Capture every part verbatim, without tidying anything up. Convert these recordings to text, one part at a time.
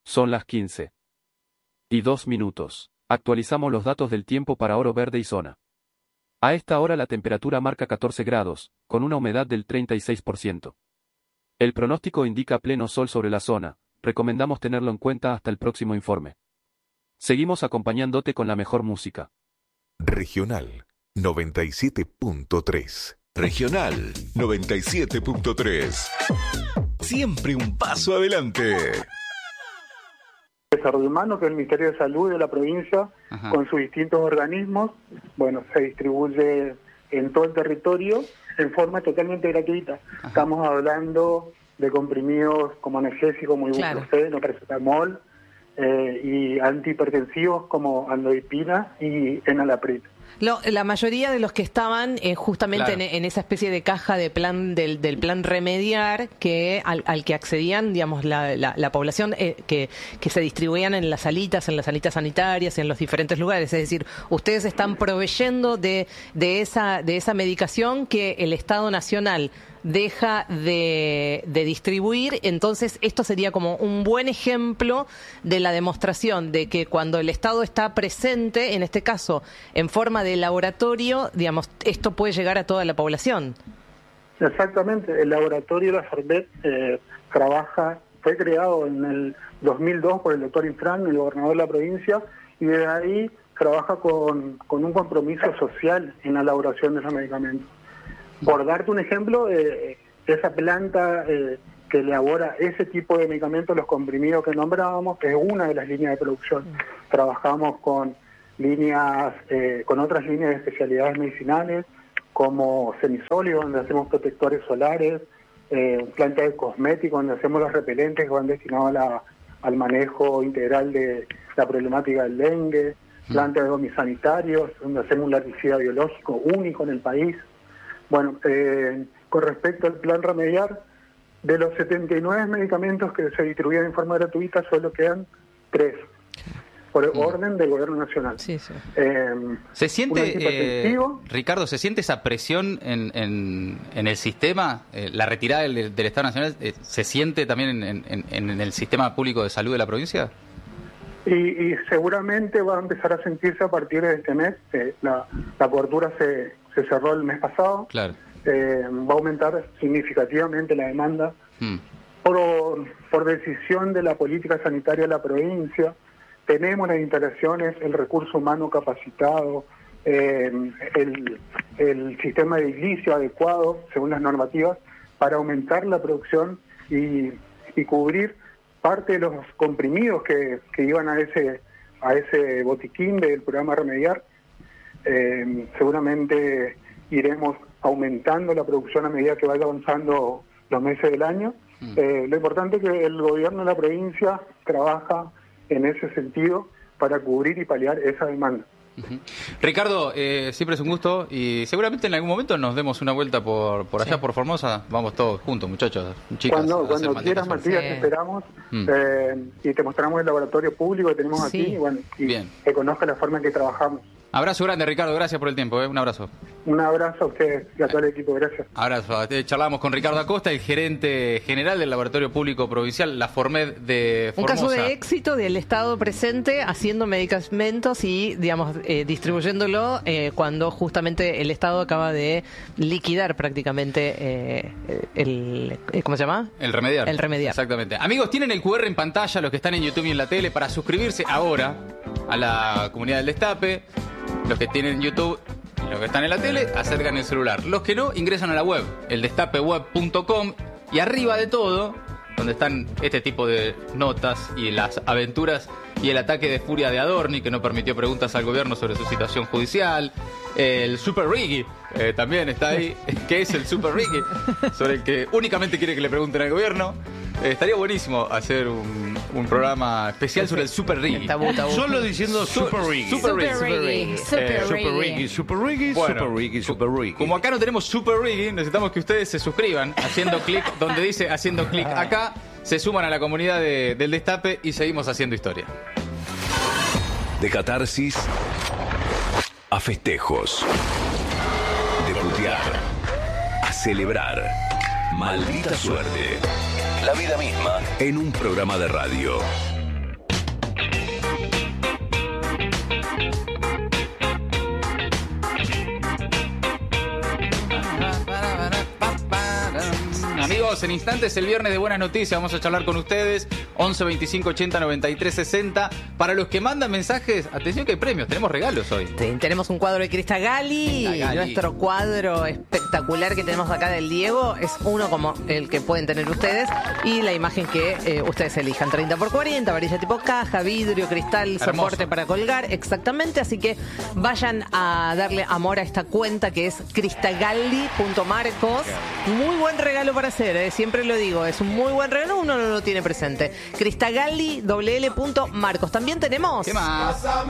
Son las quince y dos minutos. Actualizamos los datos del tiempo para Oro Verde y zona. A esta hora la temperatura marca catorce grados, con una humedad del treinta y seis por ciento. El pronóstico indica pleno sol sobre la zona, recomendamos tenerlo en cuenta hasta el próximo informe. Seguimos acompañándote con la mejor música. Regional noventa y siete punto tres. Regional noventa y siete punto tres. Siempre un paso adelante. Desarrollo Humano, que es el Ministerio de Salud de la provincia, Ajá. con sus distintos organismos, bueno, se distribuye en todo el territorio en forma totalmente gratuita. Ajá. Estamos hablando de comprimidos como analgésicos como ibuprofeno, paracetamol, eh, y antihipertensivos como amlodipina y enalapril. Lo, la mayoría de los que estaban eh, justamente claro. en, en esa especie de caja de plan del, del plan Remediar, que al, al que accedían, digamos, la, la, la población eh, que, que se distribuían en las salitas, en las salitas sanitarias, en los diferentes lugares. Es decir, ustedes están proveyendo de, de esa de esa medicación que el Estado Nacional deja de, de distribuir. Entonces esto sería como un buen ejemplo de la demostración de que cuando el Estado está presente, en este caso en forma de laboratorio, digamos, esto puede llegar a toda la población. Exactamente, el laboratorio La Sorbet eh, trabaja, fue creado en el dos mil dos por el doctor Infran, el gobernador de la provincia, y desde ahí trabaja con, con un compromiso social en la elaboración de esos medicamentos. Por darte un ejemplo, eh, esa planta eh, que elabora ese tipo de medicamentos, los comprimidos que nombrábamos, es una de las líneas de producción. Trabajamos con líneas, eh, con otras líneas de especialidades medicinales, como semisólidos, donde hacemos protectores solares, eh, planta de cosméticos, donde hacemos los repelentes que van destinados a la, al manejo integral de la problemática del dengue, planta de domisanitarios, donde hacemos un larvicida biológico único en el país. Bueno, eh, con respecto al plan Remediar, de los setenta y nueve medicamentos que se distribuían en forma gratuita, solo quedan tres, por mm. orden del Gobierno Nacional. Sí, sí. Eh, ¿Se siente, eh, Ricardo, se siente esa presión en, en, en el sistema? Eh, ¿La retirada del, del Estado Nacional eh, se siente también en, en, en el sistema público de salud de la provincia? Y, y seguramente va a empezar a sentirse a partir de este mes. Eh, la, la cobertura se... se cerró el mes pasado, claro. eh, va a aumentar significativamente la demanda mm. por, por decisión de la política sanitaria de la provincia. Tenemos las instalaciones, el recurso humano capacitado, eh, el, el sistema de edilicio adecuado según las normativas para aumentar la producción y, y cubrir parte de los comprimidos que, que iban a ese, a ese botiquín del programa Remediar. Eh, seguramente iremos aumentando la producción a medida que vaya avanzando los meses del año. Mm. Eh, lo importante es que el gobierno de la provincia trabaja en ese sentido para cubrir y paliar esa demanda. Uh-huh. Ricardo, eh, siempre es un gusto y seguramente en algún momento nos demos una vuelta por, por allá, sí. por Formosa. Vamos todos juntos, muchachos, chicas. Cuando, cuando quieras, Matías, sí. te esperamos mm. eh, y te mostramos el laboratorio público que tenemos sí. aquí y, bueno, y Bien. que conozca la forma en que trabajamos. Abrazo grande, Ricardo, gracias por el tiempo, ¿eh? Un abrazo. Un abrazo a ustedes y a todo el equipo, gracias. Abrazo. Charlamos con Ricardo Acosta, el gerente general del Laboratorio Público Provincial, la Formed de Formosa. Un caso de éxito del Estado presente haciendo medicamentos y, digamos, eh, distribuyéndolo eh, cuando justamente el Estado acaba de liquidar prácticamente eh, el... ¿Cómo se llama? El Remediar. El Remediar. Exactamente. Amigos, tienen el cu erre en pantalla, los que están en YouTube y en la tele, para suscribirse ahora a la comunidad del Destape. Los que tienen YouTube y los que están en la tele, acercan el celular. Los que no, ingresan a la web, el destape web punto com, y arriba de todo, donde están este tipo de notas y las aventuras y el ataque de furia de Adorni, que no permitió preguntas al gobierno sobre su situación judicial, el Super Riggy eh, también está ahí. ¿Qué es el Super Riggy? Sobre el que únicamente quiere que le pregunten al gobierno. Eh, estaría buenísimo hacer un, un programa especial sobre el Super Riggy. Tabú, tabú. Solo diciendo Super Riggy. Super Riggy. Super Riggy. Super Riggy. Super Riggy. Super Riggy. Super Riggy. Como acá no tenemos Super Riggy, necesitamos que ustedes se suscriban haciendo clic donde dice haciendo clic acá. Se suman a la comunidad de, del Destape y seguimos haciendo historia. De catarsis a festejos. De putear a celebrar. Maldita suerte. La vida misma en un programa de radio. chicos, en instantes el viernes de Buenas Noticias. Vamos a charlar con ustedes. once veinticinco ochenta noventa y tres sesenta. Para los que mandan mensajes, atención que hay premios. Tenemos regalos hoy. Sí, tenemos un cuadro de Cristagalli. Cristagalli. Nuestro cuadro espectacular que tenemos acá del Diego es uno como el que pueden tener ustedes. Y la imagen que eh, ustedes elijan. treinta por cuarenta, varilla tipo caja, vidrio, cristal, Hermoso. soporte para colgar. Exactamente. Así que vayan a darle amor a esta cuenta que es cristagalli punto marcos. Muy buen regalo para hacer, ¿eh? Siempre lo digo, es un muy buen regalo, uno no lo tiene presente. cristagalli punto marcos. También tenemos ¿Qué más? pack,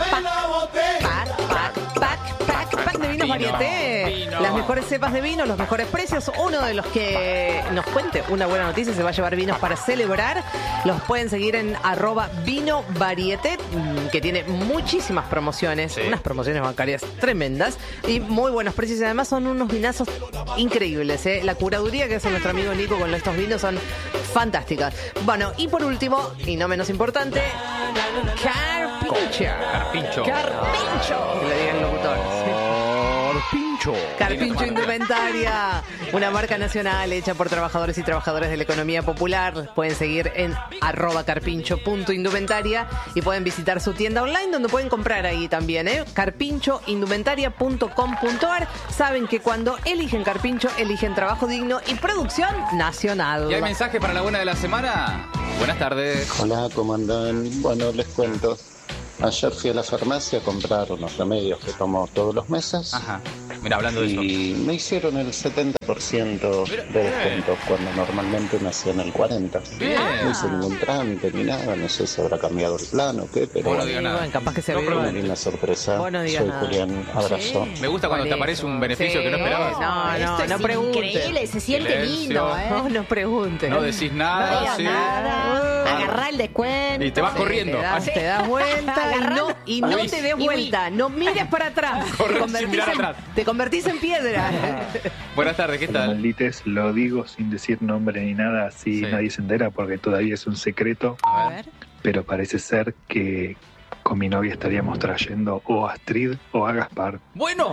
pack, pack, pack, pack de vinos Vino, Varieté. vino. Las mejores cepas de vino, los mejores precios. Uno de los que nos cuente una buena noticia se va a llevar vinos para celebrar. Los pueden seguir en arroba vino varieté, que tiene muchísimas promociones, Sí. unas promociones bancarias tremendas y muy buenos precios. Y además son unos vinazos increíbles, ¿eh? La curaduría que hace nuestro amigo Nico con estos vinos son fantásticas. Bueno, y por último, y no menos importante, Carpincho. Carpincho. Carpincho. Que le diga el locutor. Pincho. Carpincho Indumentaria, una marca nacional hecha por trabajadores y trabajadoras de la economía popular. Pueden seguir en arroba carpincho punto indumentaria y pueden visitar su tienda online donde pueden comprar ahí también, ¿eh? carpincho indumentaria punto com punto ar. Saben que cuando eligen Carpincho, eligen trabajo digno y producción nacional. ¿Y hay mensaje para la buena de la semana? Buenas tardes. Hola, ¿cómo andan? Bueno, les cuento. Ayer fui a la farmacia a comprar unos remedios que tomo todos los meses. Ajá. Mira, hablando de eso. Y me hicieron el setenta por ciento Mira, de descuento cuando normalmente me hacían el cuarenta por ciento. Bien. No hice ningún trámite ni nada, no sé si habrá cambiado el plan o qué, pero Vos no bueno, digas Y nada. bueno, capaz que se No, ve. pero una linda sorpresa. Vos no digas Soy nada. Julián, abrazo. Me gusta cuando te Por aparece eso. un beneficio Sí. que no esperabas. No, Esto no, es no pregunte. increíble, se siente Silencio. lindo, ¿eh? No, no pregunte. No decís No nada, digas sí. nada, agarrá el descuento. Y te vas Sí, corriendo. Te das, te das vuelta y Agarrá- no, y no Uy. te des vuelta. No mires para atrás. Corre Te sin convertís, mirar en, atrás. te convertís en piedra. Buenas tardes, ¿qué Hola, tal? maldites, lo digo sin decir nombre ni nada, así Sí. nadie se entera porque todavía es un secreto, A ver. pero parece ser que con mi novia estaríamos trayendo o a Astrid o a Gaspar. Bueno,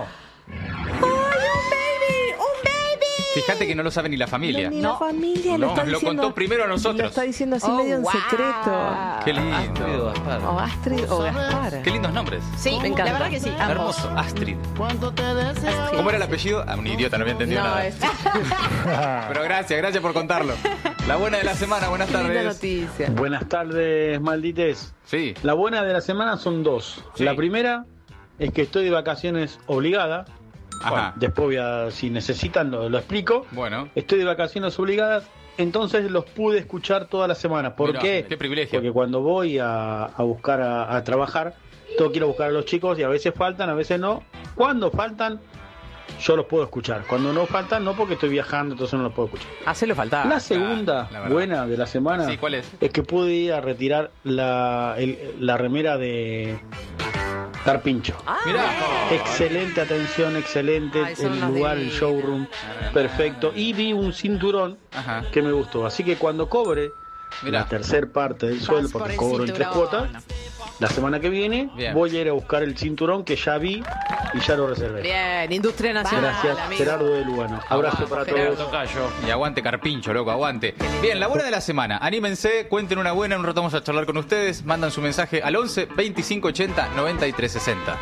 fíjate que no lo sabe ni la familia. Ni la familia No, lo está nos lo diciendo. contó primero a nosotros. Lo está diciendo así Oh, medio en wow. secreto. Qué lindo. O Astrid o Gaspar. Qué lindos nombres. Sí, Me encanta. la verdad que sí, ambos. Hermoso. Astrid. ¿Cómo era el apellido? Ah, un idiota, no había entendido No, nada. es Pero gracias, gracias por contarlo. La buena de la semana, buenas linda tardes. noticia. Buenas tardes, maldites. Sí. La buena de la semana son dos. Sí. La primera es que estoy de vacaciones obligada. Ajá. Bueno, después voy a, si necesitan, lo, lo explico. Bueno. Estoy de vacaciones obligadas, entonces los pude escuchar toda la semana. ¿Por Mirá, qué? qué privilegio. Porque cuando voy a, a buscar a, a trabajar, tengo que ir a buscar a los chicos y a veces faltan, a veces no. Cuando faltan, yo los puedo escuchar. Cuando no faltan, no, porque estoy viajando, entonces no los puedo escuchar. Hacelo faltar. La segunda la verdad. buena de la semana Sí, ¿cuál es? es que pude ir a retirar la, el- la remera de Carpincho. Ah, Mirá. Excelente atención, excelente Ay, son el unos lugar, el divinos. showroom, perfecto. Y vi un cinturón Ajá. que me gustó. Así que cuando cobre Mirá. la tercer parte del sueldo, por porque el cobro en tres cinturón. cuotas, la semana que viene Bien. voy a ir a buscar el cinturón que ya vi y ya lo reservé. Bien, Industria Nacional. Gracias, amigo. Gerardo de Lugano. Abrazo para Gerardo. todos. Tocayo. Y aguante Carpincho, loco, aguante. Bien, la buena de la semana. Anímense, cuenten una buena, en un rato vamos a charlar con ustedes. Mandan su mensaje al once veinticinco ochenta noventa y tres sesenta.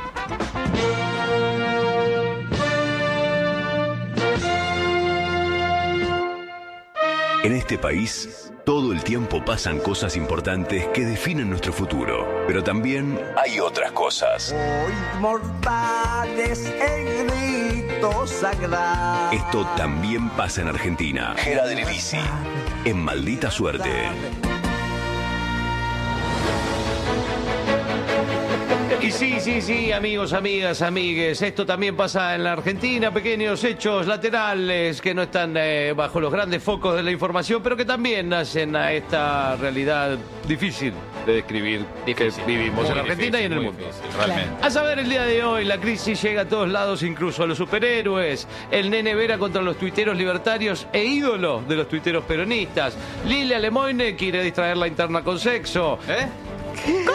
En este país, todo el tiempo pasan cosas importantes que definen nuestro futuro. Pero también hay otras cosas. Esto también pasa en Argentina. Gera de Lisi, en Maldita Suerte. Y sí, sí, sí, amigos, amigas, amigues, esto también pasa en la Argentina, pequeños hechos laterales que no están eh, bajo los grandes focos de la información, pero que también hacen a esta realidad difícil de describir Difícil. que vivimos Muy en Argentina difícil, y en el muy mundo. difícil, realmente. A saber, el día de hoy la crisis llega a todos lados, incluso a los superhéroes. El Nene Vera contra los tuiteros libertarios e ídolo de los tuiteros peronistas. Lilia Lemoyne quiere distraer la interna con sexo. ¿Eh?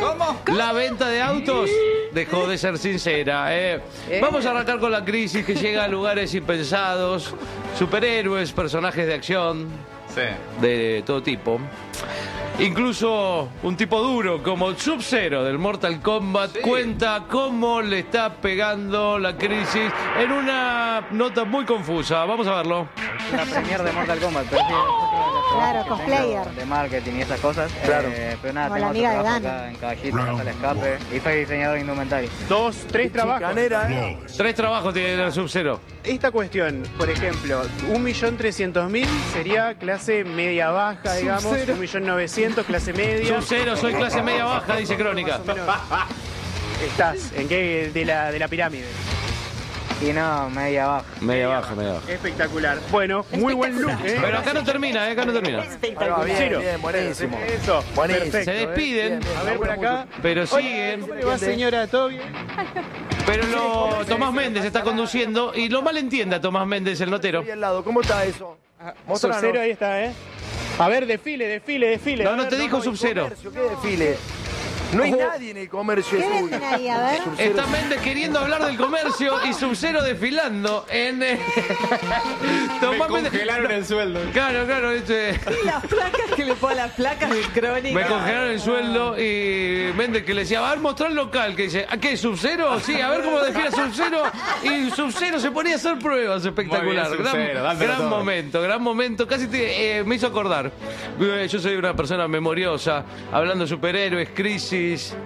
¿Cómo? La venta de autos dejó de ser sincera. Eh. Vamos a arrancar con la crisis que llega a lugares impensados. Superhéroes, personajes de acción, sí, de todo tipo. Incluso un tipo duro como Sub-Zero del Mortal Kombat sí. cuenta cómo le está pegando la crisis en una nota muy confusa. Vamos a verlo. La premier de Mortal Kombat, pero sí, claro, cosplayer. De marketing y esas cosas. Claro. Eh, pero nada, Como tengo la amiga otro de trabajo Dan. acá en Caballito, en Casa del Escape. Y soy diseñador de indumentaria. Dos, tres trabajos. ¿eh? Tres trabajos tiene el Sub-Zero. Esta cuestión, por ejemplo, un millón trescientos mil sería clase media baja, digamos. Un millón novecientos, clase media. Sub-Zero, soy clase media baja, dice Crónica. ¿Estás? ¿En qué? De la, de la pirámide. Y no, media baja. Media baja, media baja. Espectacular. Bueno, muy buen look, ¿eh? Pero acá no termina, ¿eh? Acá no termina. Espectacular. Bien, bien, buenísimo. Eso, buenísimo. perfecto. Se despiden. ¿eh? A ver por acá. Pero Hola, siguen. ¿Cómo le va, señora? ¿Todo bien? Pero lo, Tomás Méndez está conduciendo y lo malentiende a Tomás Méndez, el notero. Ahí al lado, ¿cómo está eso? Sub-Zero, ahí está, ¿eh? A ver, desfile, desfile, desfile. No, no te dijo Sub-Zero. ¿Qué desfile? No hay nadie en el comercio. ¿Qué venden ahí? A ver. Está Méndez queriendo hablar del comercio y Sub-Zero desfilando en... Eh, Tomás Me congelaron Méndez, el sueldo. Claro, claro. Este, las placas que le ponen las placas de Crónica. me congelaron el sueldo y Méndez que le decía, a ver, mostrar el local. Que dice, ¿a qué? ¿Sub-Zero? Sí, a ver cómo desfila Sub-Zero. Y Sub-Zero se ponía a hacer pruebas. Espectacular. Bien, gran gran momento, gran momento. Casi te, eh, me hizo acordar. Yo soy una persona memoriosa, hablando de superhéroes, crisis.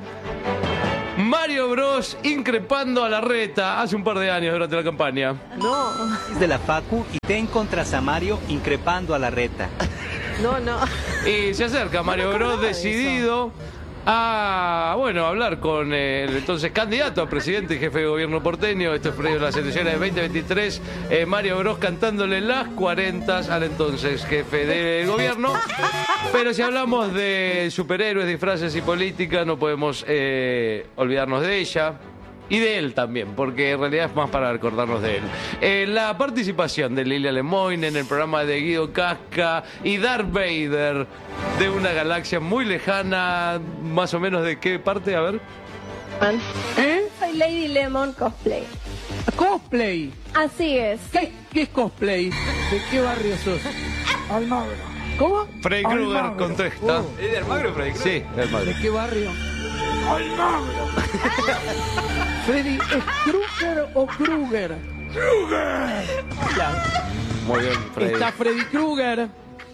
Mario Bros increpando a la reta hace un par de años durante la campaña. No. De la Facu y te encontrás a Mario increpando a la reta. No, no. Y se acerca Mario Bros decidido a, bueno, hablar con el entonces candidato a presidente y jefe de gobierno porteño. Esto es previo a las elecciones de veinte veintitrés. Eh, Mario Bros cantándole las cuarentas al entonces jefe de gobierno. Pero si hablamos de superhéroes, disfraces y política, no podemos eh, olvidarnos de ella. Y de él también, porque en realidad es más para recordarnos de él. Eh, la participación de Lilia Lemoyne en el programa de Guido Casca y Darth Vader de una galaxia muy lejana, más o menos de qué parte, a ver. ¿Eh? Soy Lady Lemon Cosplay. ¿Cosplay? Así es. ¿Qué, qué es cosplay? ¿De qué barrio sos? Almagro. ¿Cómo? Freddy Krueger contesta. Uh. ¿Es de Almagro, Freddy Krueger? Sí, de Almagro. ¿De qué barrio? Almagro. Freddy, ¿es Krueger o Kruger? ¡Krueger! Hola. Muy bien, Freddy. Está Freddy Krueger.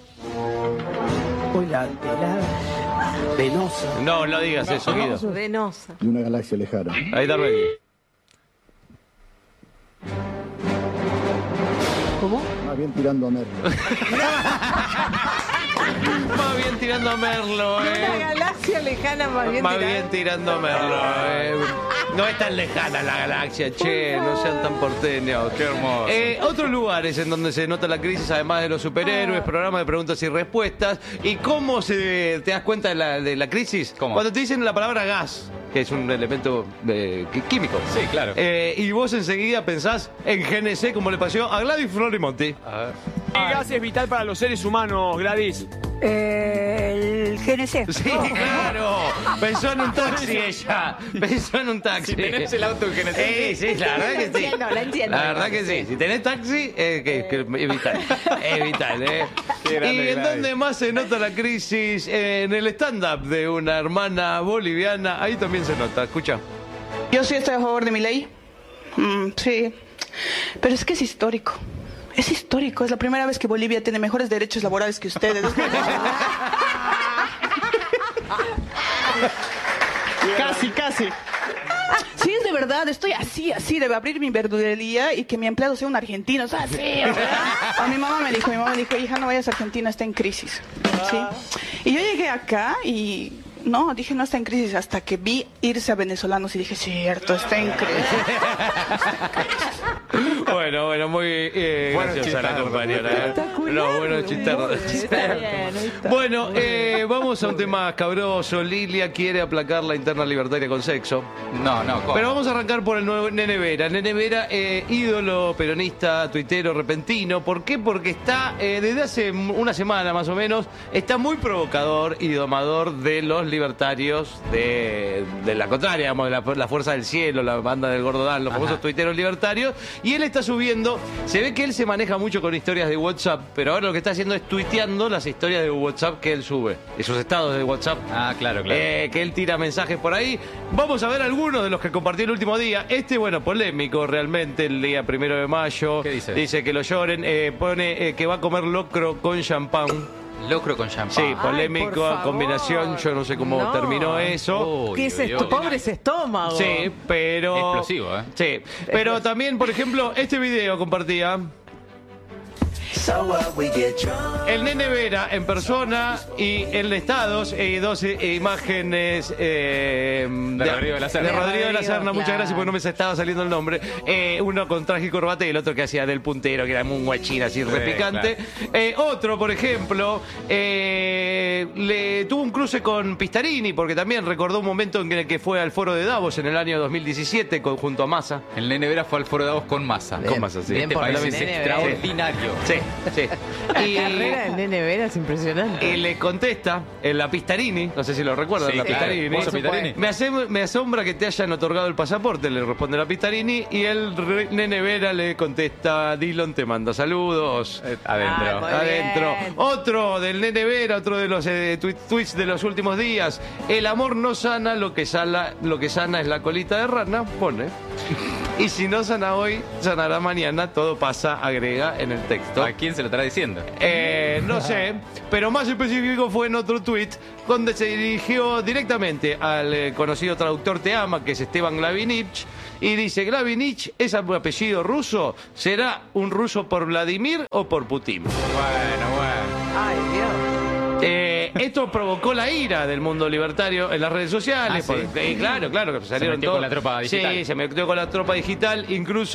Hola, la venosa. No, no digas eso, Guido. Venosa. De una galaxia lejana. Ahí está Freddy. ¿Cómo? Más bien tirando a Merlo. Más bien tirando a Merlo, eh. Una galaxia lejana, más bien Más tirando. bien tirando a Merlo, eh. No es tan lejana la galaxia, che, no sean tan porteños. Qué hermoso. Eh, otros lugares en donde se nota la crisis, además de los superhéroes, programas de preguntas y respuestas. ¿Y cómo se te das cuenta de la, de la crisis? ¿Cómo? Cuando te dicen la palabra gas, que es un elemento eh, químico. Sí, claro. Eh, y vos enseguida pensás en G N C, como le pasó a Gladys Florimonti. A ver. ¿Qué gas es vital para los seres humanos, Gladys? Eh, el G N C. Sí, claro. Pensó en un taxi ella. Pensó en un taxi. Si tenés el auto en G N C. Sí, sí, la verdad que sí. La entiendo, la entiendo. La verdad que sí. Si tenés taxi, eh, que, que es vital. Es vital, ¿eh? Qué grande, ¿Y en Gladys. dónde más se nota la crisis? En el stand-up de una hermana boliviana. Ahí también se nota. Escucha. Yo sí estoy a favor de mi ley. Mm, sí. Pero es que es histórico. Es histórico. Es la primera vez que Bolivia tiene mejores derechos laborales que ustedes. Casi, casi. Sí, es de verdad. Estoy así, así. Debe abrir mi verdulería y que mi empleado sea un argentino. O sea, así. A mi mamá me dijo, mi mamá me dijo, hija, no vayas a Argentina, está en crisis. ¿Sí? Y yo llegué acá y... No, dije no está en crisis hasta que vi irse a venezolanos y dije, cierto, está en crisis. Bueno, Bueno, bueno, muy eh, Bueno, graciosa la chistardo. compañera. ¿eh? No, bueno, chistardo. Está bien, ahí está. Bueno, eh, vamos a un tema cabroso. Lilia quiere aplacar la interna libertaria con sexo. No, no, ¿cómo? Pero vamos a arrancar por el nuevo Nene Vera. Nene Vera, eh, ídolo peronista, tuitero, repentino. ¿Por qué? Porque está, eh, desde hace una semana más o menos, está muy provocador y domador de los libertarios de, de la contraria, digamos, de la, la Fuerza del Cielo, la banda del Gordo Dan, los Ajá. famosos tuiteros libertarios. Y él está subiendo, se ve que él se maneja mucho con historias de WhatsApp, pero ahora lo que está haciendo es tuiteando las historias de WhatsApp que él sube, esos estados de WhatsApp. Ah, claro, claro. Eh, que él tira mensajes por ahí. Vamos a ver algunos de los que compartió el último día. Este, bueno, polémico realmente, el día primero de mayo. ¿Qué dice? Dice que lo lloren. Eh, pone eh, que va a comer locro con champán. Locro con champán. Sí, polémico, por favor. combinación. Yo no sé cómo No. terminó eso. Uy, ¿Qué es uy, esto? uy. Pobres estómagos. Sí, pero... Explosivo, ¿eh? Sí, pero también, por ejemplo, este video compartía... El Nene Vera en persona y en estados y dos eh, imágenes eh, De Rodrigo de la Serna. de Rodrigo de la Serna, muchas Claro. gracias porque no me estaba saliendo el nombre. Eh, uno con traje y corbata y el otro que hacía del puntero, que era un guachín así Sí, repicante. Eh, otro, por ejemplo, eh, le tuvo un cruce con Pistarini porque también recordó un momento en el que fue al foro de Davos en el año dos mil diecisiete con, junto a Massa. El Nene Vera fue al foro de Davos con masa. Con Massa, sí. Bien Este por país el es Nene Vera. extraordinario. Sí, sí. La Y- carrera del Nene Vera es impresionante. Y le contesta en la Pistarini, no sé si lo recuerdan, Sí, la claro. Pistarini. ¿Vos sos Pistarini? Me, hace- me asombra que te hayan otorgado el pasaporte, le responde la Pistarini, y el re- Nene Vera le contesta, Dillon te manda saludos. Eh, adentro. Ah, muy Adentro. bien. Otro del Nene Vera, otro de los eh, tweet- tweets de los últimos días. El amor no sana, lo que sana, lo que sana es la colita de rana, pone. Y si no sana hoy, sanará mañana, todo pasa, agrega en el texto. ¿A quién se lo estará diciendo? Eh, no sé, pero más específico fue en otro tuit donde se dirigió directamente al eh, conocido traductor Te Ama, que es Esteban Glavinich, y dice, Glavinich es un apellido ruso, ¿será un ruso por Vladimir o por Putin? Bueno, bueno. Ay, Dios. Eh, esto provocó la ira del mundo libertario en las redes sociales. Ah, ¿sí? porque, eh, claro, claro, que salieron metió todos- con la tropa digital. Sí, se metió con la tropa digital, incluso